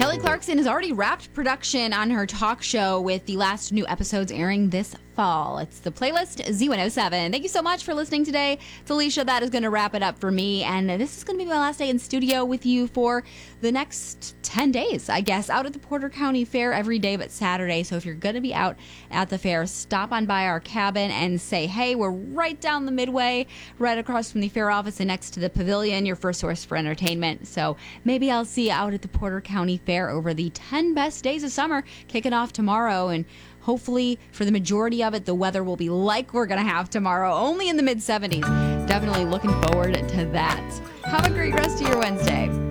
Kelly Clarkson has already wrapped production on her talk show with the last new episodes airing this fall. It's the playlist Z107. Thank you so much for listening today. It's Alicia. That is going to wrap it up for me. And this is going to be my last day in studio with you for the next 10 days, I guess, out at the Porter County Fair every day but Saturday. So if you're going to be out at the fair, stop on by our cabin and say, hey, we're right down the midway, right across from the fair office and next to the pavilion, your first source for entertainment. So maybe I'll see you out at the Porter County Fair over the 10 best days of summer, kicking off tomorrow. And hopefully, for the majority of it, the weather will be like we're going to have tomorrow, only in the mid-70s. Definitely looking forward to that. Have a great rest of your Wednesday.